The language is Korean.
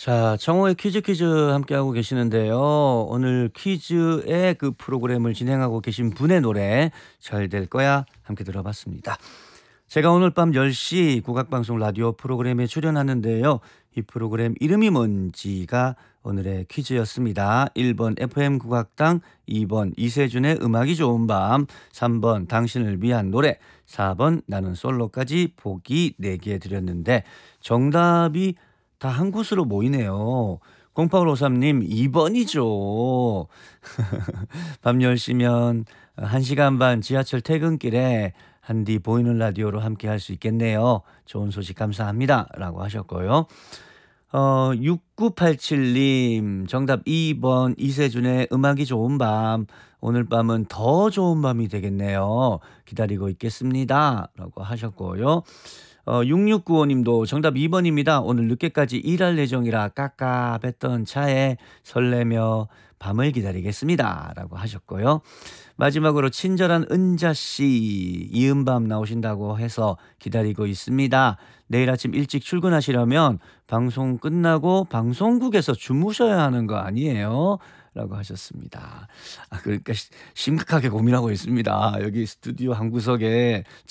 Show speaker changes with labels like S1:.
S1: 자, 정호의 퀴즈 함께하고 계시는데요. 오늘 퀴즈의 그 프로그램을 진행하고 계신 분의 노래 잘 될 거야 함께 들어봤습니다. 제가 오늘 밤 10시 국악방송 라디오 프로그램에 출연하는데요. 이 프로그램 이름이 뭔지가 오늘의 퀴즈였습니다. 1번 FM 국악당, 2번 이세준의 음악이 좋은 밤, 3번 당신을 위한 노래, 4번 나는 솔로까지 보기 4개 드렸는데 정답이 다 한 곳으로 모이네요. 0853님 2번이죠. 밤 10시면 1시간 반 지하철 퇴근길에 한디 보이는 라디오로 함께 할 수 있겠네요. 좋은 소식 감사합니다. 라고 하셨고요. 6987님 정답 2번 이세준의 음악이 좋은 밤. 오늘 밤은 더 좋은 밤이 되겠네요. 기다리고 있겠습니다. 라고 하셨고요. 6695님도 정답 2번입니다. 오늘 늦게까지 일할 예정이라 깝깝했던 차에 설레며 밤을 기다리겠습니다. 라고 하셨고요. 마지막으로 친절한 은자씨 이은밤 나오신다고 해서 기다리고 있습니다. 내일 아침 일찍 출근하시려면 방송 끝나고 방송국에서 주무셔야 하는 거 아니에요? 라고 하셨습니다. 그러니까 심각하게 고민하고 있습니다. 여기 스튜디오 한 구석에